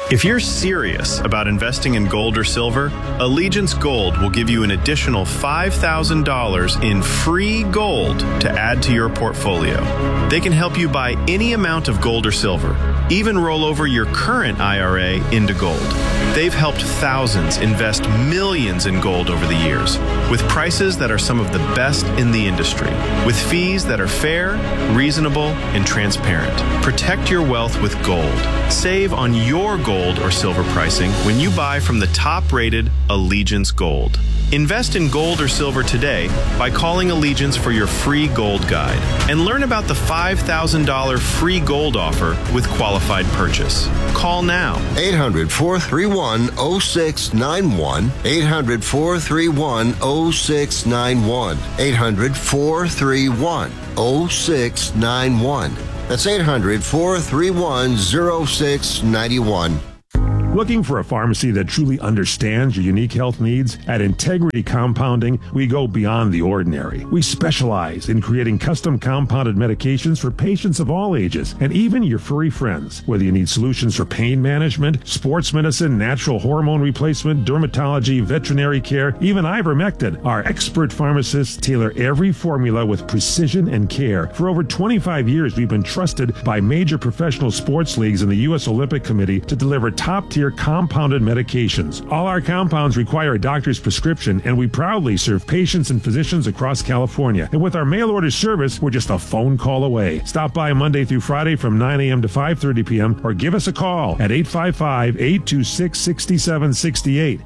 If you're serious about investing in gold or silver, Allegiance Gold will give you an additional $5,000 in free gold to add to your portfolio. They can help you buy any amount of gold or silver, even roll over your current IRA into gold. They've helped thousands invest millions in gold over the years, with prices that are some of the best in the industry, with fees that are fair, reasonable, and transparent. Protect your wealth with gold. Save on your gold or silver pricing when you buy from the top-rated Allegiance Gold. Invest in gold or silver today by calling Allegiance for your free gold guide and learn about the $5,000 free gold offer with qualified purchase. Call now. 800-431-0691. 800-431-0691. 800-431-0691. That's 800-431-0691. Looking for a pharmacy that truly understands your unique health needs? At Integrity Compounding, we go beyond the ordinary. We specialize in creating custom compounded medications for patients of all ages and even your furry friends. Whether you need solutions for pain management, sports medicine, natural hormone replacement, dermatology, veterinary care, even ivermectin, our expert pharmacists tailor every formula with precision and care. For over 25 years, we've been trusted by major professional sports leagues and the U.S. Olympic Committee to deliver top-tier compounded medications. All our compounds require a doctor's prescription, and we proudly serve patients and physicians across California. And with our mail order service, we're just a phone call away. Stop by Monday through Friday from 9 a.m. to 5:30 p.m. or give us a call at 855-826-6768.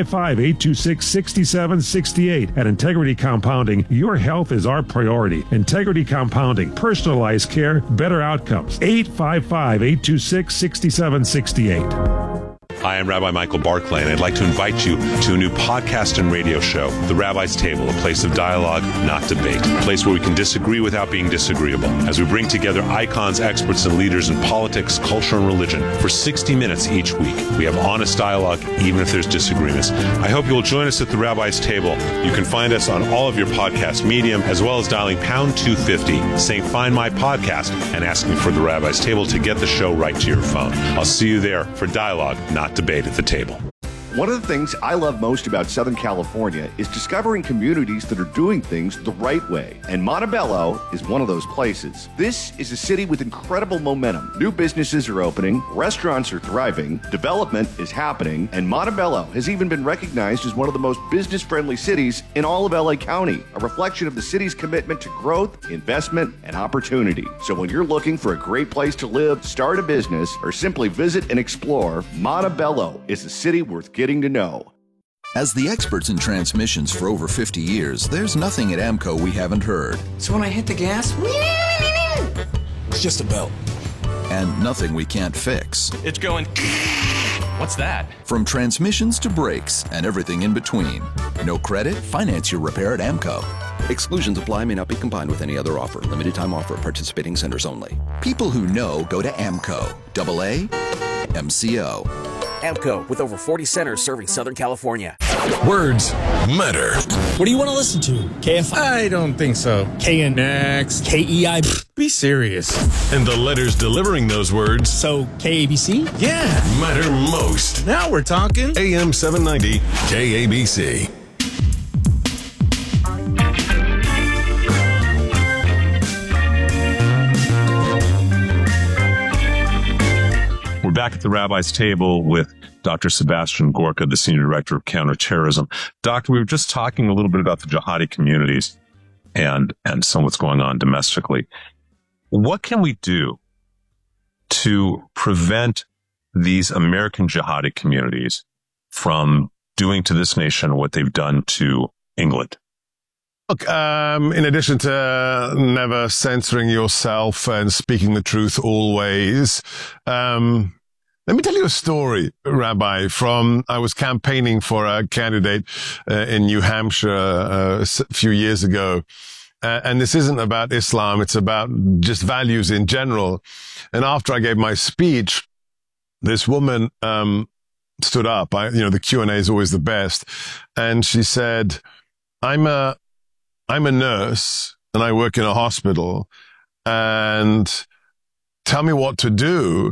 855-826-6768. At Integrity Compounding, your health is our priority. Integrity Compounding, personalized care, better outcomes. 855-826-6768. Hi, I'm Rabbi Michael Barclay, and I'd like to invite you to a new podcast and radio show, The Rabbi's Table, a place of dialogue, not debate, a place where we can disagree without being disagreeable, as we bring together icons, experts, and leaders in politics, culture, and religion for 60 minutes each week. We have honest dialogue, even if there's disagreements. I hope you'll join us at The Rabbi's Table. You can find us on all of your podcast medium, as well as dialing pound 250, saying find my podcast, and asking for The Rabbi's Table to get the show right to your phone. I'll see you there for dialogue, not debate at the table. One of the things I love most about Southern California is discovering communities that are doing things the right way. And Montebello is one of those places. This is a city with incredible momentum. New businesses are opening, restaurants are thriving, development is happening, and Montebello has even been recognized as one of the most business-friendly cities in all of LA County, a reflection of the city's commitment to growth, investment, and opportunity. So when you're looking for a great place to live, start a business, or simply visit and explore, Montebello is a city worth getting to know. As the experts in transmissions for over 50 years, there's nothing at AMCO we haven't heard. So when I hit the gas, it's just a belt. And nothing we can't fix. It's going... What's that? From transmissions to brakes and everything in between. No credit? Finance your repair at AMCO. Exclusions apply, may not be combined with any other offer. Limited time offer, participating centers only. People who know go to AMCO. AA MCO. AMCO, with over 40 centers serving Southern California. Words matter. What do you want to listen to? KFI? I don't think so. KNX? KEI? Be serious. And the letters delivering those words. So, KABC? Yeah. Matter most. Now we're talking. AM 790, KABC. We're back at the Rabbi's Table with Dr. Sebastian Gorka, the Senior Director of Counterterrorism. Doctor, we were just talking a little bit about the jihadi communities and some of what's going on domestically. What can we do to prevent these American jihadi communities from doing to this nation what they've done to England? Look, in addition to never censoring yourself and speaking the truth always, let me tell you a story, Rabbi, I was campaigning for a candidate in New Hampshire a few years ago. And this isn't about Islam. It's about just values in general. And after I gave my speech, this woman stood up. The Q&A is always the best. And she said, I'm a nurse and I work in a hospital, and tell me what to do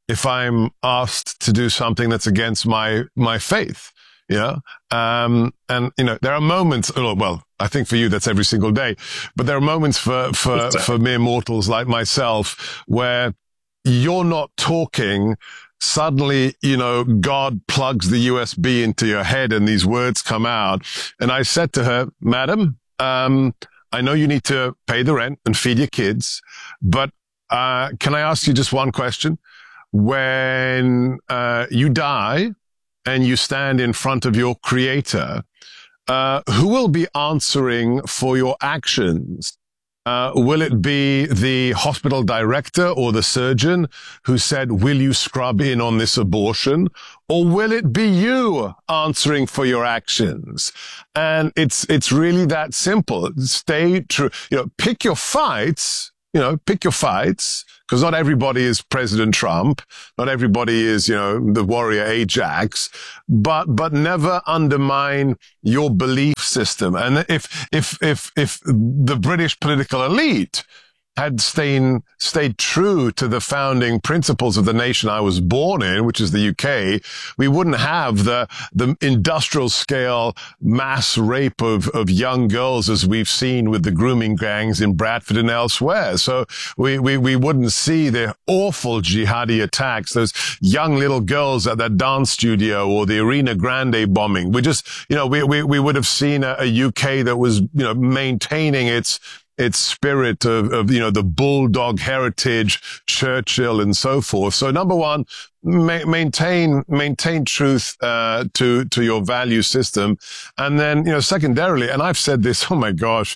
if I'm asked to do something that's against my faith. And, there are moments, well, I think for you, that's every single day, but there are moments for mere mortals like myself where you're not talking. Suddenly, God plugs the USB into your head and these words come out. And I said to her, Madam, I know you need to pay the rent and feed your kids, but can I ask you just one question? When you die and you stand in front of your Creator, who will be answering for your actions? Will it be the hospital director or the surgeon who said, will you scrub in on this abortion? Or will it be you answering for your actions? And it's really that simple. Stay true. Pick your fights. Because not everybody is President Trump. Not everybody is, the warrior Ajax, but never undermine your belief system. And if the British political elite had stayed true to the founding principles of the nation I was born in, which is the UK, we wouldn't have the industrial scale mass rape of young girls as we've seen with the grooming gangs in Bradford and elsewhere. So we wouldn't see the awful jihadi attacks, those young little girls at that dance studio or the Arena Grande bombing. We just, we would have seen a UK that was, maintaining its spirit of the bulldog heritage, Churchill and so forth. So number one, maintain truth, to your value system. And then, secondarily, and I've said this, oh my gosh,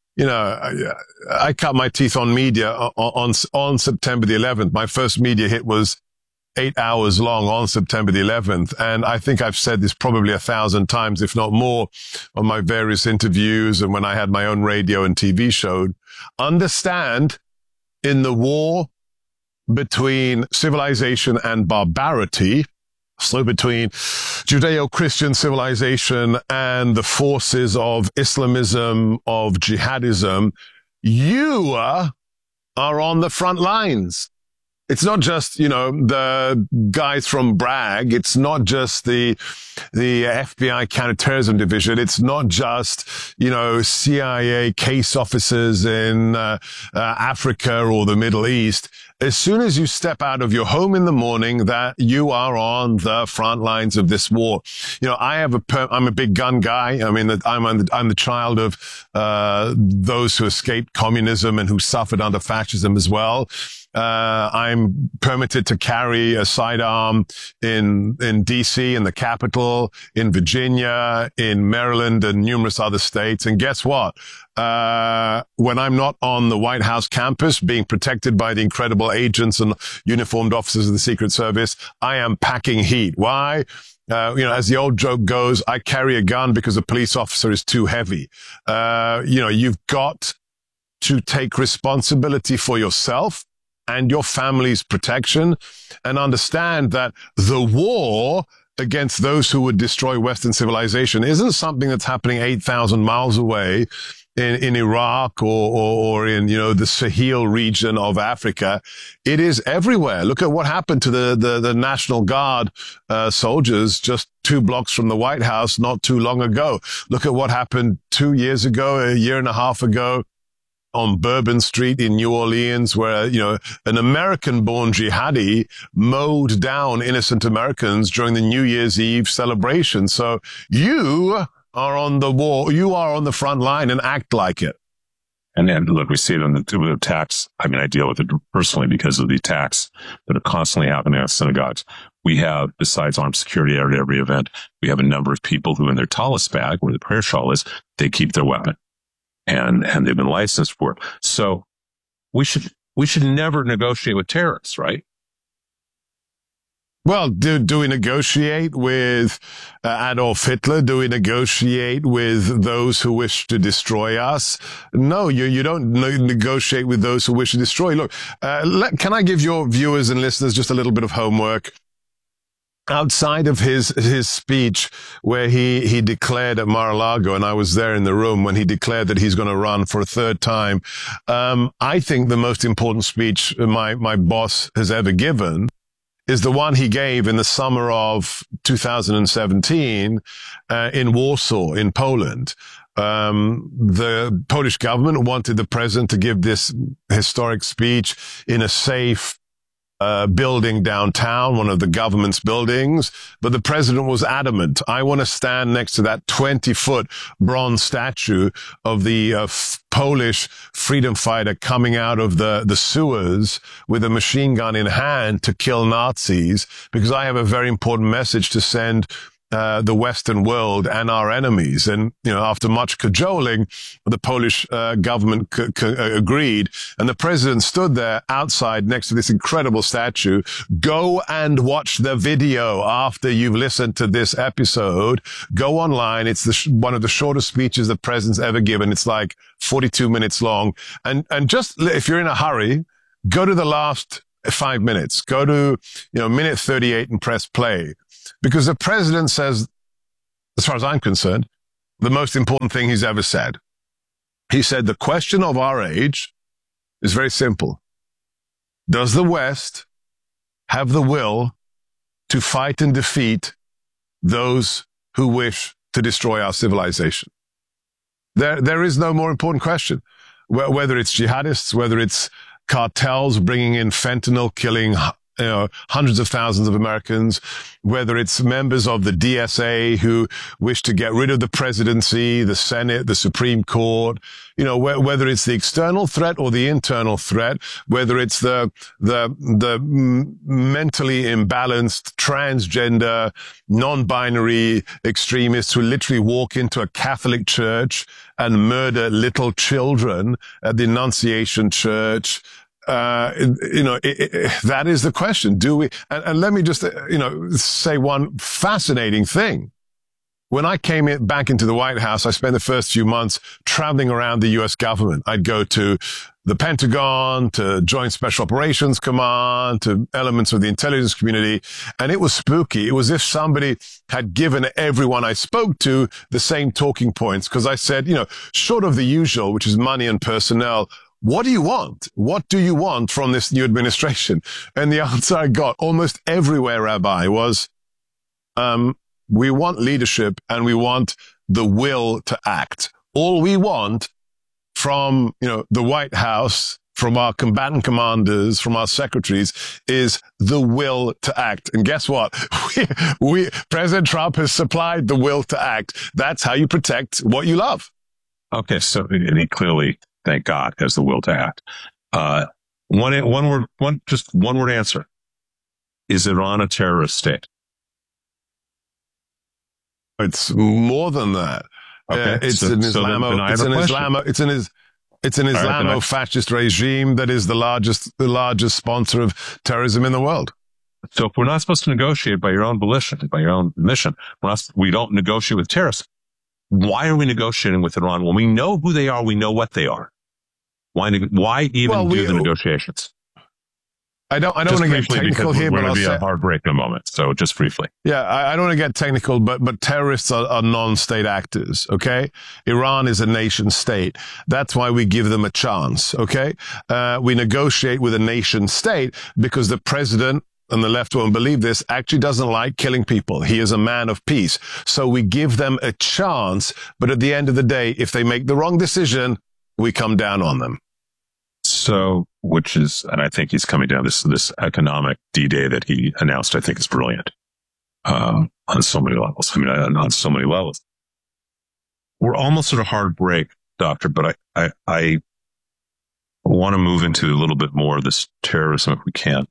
I cut my teeth on media on September the 11th. My first media hit was 8 hours long on September the 11th. And I think I've said this probably 1,000 times, if not more, on my various interviews and when I had my own radio and TV show. Understand, in the war between civilization and barbarity, so between Judeo-Christian civilization and the forces of Islamism, of jihadism, you are on the front lines. It's not just, the guys from Bragg. It's not just the FBI counterterrorism division. It's not just, CIA case officers in Africa or the Middle East. As soon as you step out of your home in the morning, that you are on the front lines of this war. I'm a big gun guy. I mean, I'm the child of those who escaped communism and who suffered under fascism as well. I'm permitted to carry a sidearm in DC, in the Capitol, in Virginia, in Maryland, and numerous other states. And guess what? When I'm not on the White House campus being protected by the incredible agents and uniformed officers of the Secret Service, I am packing heat. Why? As the old joke goes, I carry a gun because a police officer is too heavy. You've got to take responsibility for yourself and your family's protection, and understand that the war against those who would destroy Western civilization isn't something that's happening 8,000 miles away in Iraq or in, the Sahel region of Africa. It is everywhere. Look at what happened to the National Guard soldiers just 2 blocks from the White House not too long ago. Look at what happened 2 years ago, a year and a half ago, on Bourbon Street in New Orleans, where, an American-born jihadi mowed down innocent Americans during the New Year's Eve celebration. So you are on the war, you are on the front line, and act like it. And look, we see it on the attacks. I mean, I deal with it personally because of the attacks that are constantly happening at synagogues. We have, besides armed security at every event, we have a number of people who in their tallis bag, where the prayer shawl is, they keep their weapon. And they've been licensed for it. So we should never negotiate with terrorists, right? Well, do we negotiate with Adolf Hitler? Do we negotiate with those who wish to destroy us? No, you don't negotiate with those who wish to destroy. Look, can I give your viewers and listeners just a little bit of homework? Outside of his speech where he declared at Mar-a-Lago, and I was there in the room when he declared that he's going to run for a third time, I think the most important speech my boss has ever given is the one he gave in the summer of 2017 in Warsaw, in Poland. The Polish government wanted the president to give this historic speech in a safe building downtown, one of the government's buildings. But the president was adamant. I want to stand next to that 20-foot bronze statue of the Polish freedom fighter coming out of the sewers with a machine gun in hand to kill Nazis, because I have a very important message to send the Western world and our enemies. And, after much cajoling, the Polish government agreed. And the president stood there outside next to this incredible statue. Go and watch the video after you've listened to this episode. Go online. It's one of the shortest speeches the president's ever given. It's like 42 minutes long. And just, if you're in a hurry, go to the last 5 minutes. Go to, minute 38 and press play. Because the president says, as far as I'm concerned, the most important thing he's ever said. He said, the question of our age is very simple. Does the West have the will to fight and defeat those who wish to destroy our civilization? There is no more important question. Whether it's jihadists, whether it's cartels bringing in fentanyl, killing hundreds of thousands of Americans, whether it's members of the DSA who wish to get rid of the presidency, the Senate, the Supreme Court, whether it's the external threat or the internal threat, whether it's the mentally imbalanced, transgender, non-binary extremists who literally walk into a Catholic church and murder little children at the Annunciation Church. That is the question. Do we, and let me just, say one fascinating thing. When I came back into the White House, I spent the first few months traveling around the U.S. government. I'd go to the Pentagon, to Joint Special Operations Command, to elements of the intelligence community. And it was spooky. It was as if somebody had given everyone I spoke to the same talking points. Cause I said, short of the usual, which is money and personnel, what do you want? What do you want from this new administration? And the answer I got almost everywhere, Rabbi, was, we want leadership and we want the will to act. All we want from, the White House, from our combatant commanders, from our secretaries, is the will to act. And guess what? President Trump has supplied the will to act. That's how you protect what you love. Okay. So he clearly, thank God, has the will to act. One word answer. Is Iran a terrorist state? It's more than that. Okay. It's an Islamo-fascist regime that is the largest sponsor of terrorism in the world. So if we're not supposed to negotiate by your own volition, by your own admission, we don't negotiate with terrorists. Why are we negotiating with Iran when we know who they are? We know what they are. Why even do the negotiations? I don't want to get technical here, but I'll say a hard break in a moment. So just briefly. Yeah, I don't want to get technical, but terrorists are non-state actors. Okay. Iran is a nation state. That's why we give them a chance. Okay. We negotiate with a nation state because the president, and the left won't believe this, actually doesn't like killing people. He is a man of peace. So we give them a chance. But at the end of the day, if they make the wrong decision, we come down on them. So, and I think he's coming down, this economic D-Day that he announced, I think is brilliant, on so many levels. On so many levels. We're almost at a hard break, Doctor, but I want to move into a little bit more of this terrorism if we can.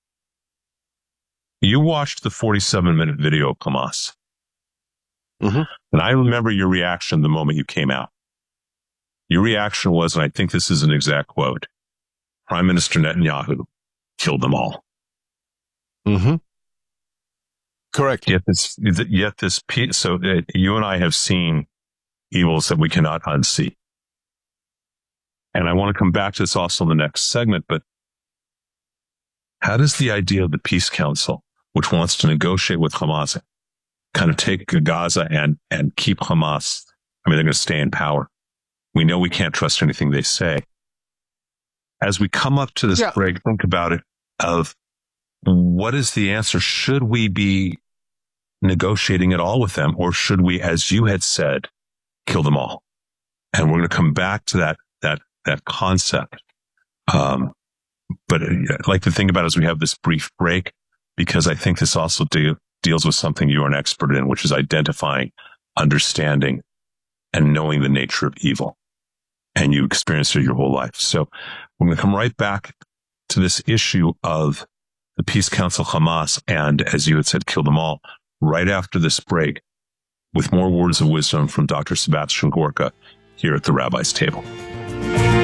You watched the 47-minute video of Hamas. Mm-hmm. And I remember your reaction the moment you came out. Your reaction was, and I think this is an exact quote, Prime Minister Netanyahu killed them all. Mm-hmm. Correct. So you and I have seen evils that we cannot unsee. And I want to come back to this also in the next segment, but how does the idea of the Peace Council, which wants to negotiate with Hamas, kind of take Gaza and keep Hamas? They're going to stay in power. We know we can't trust anything they say. As we come up to this break, think about it, of what is the answer? Should we be negotiating at all with them, or should we, as you had said, kill them all? And we're going to come back to that concept. But I'd like to think about it as we have this brief break, because I think this also deals with something you're an expert in, which is identifying, understanding, and knowing the nature of evil. And you experienced it your whole life. So we're going to come right back to this issue of the Peace Council, Hamas, and, as you had said, kill them all, right after this break, with more words of wisdom from Dr. Sebastian Gorka here at the Rabbi's Table.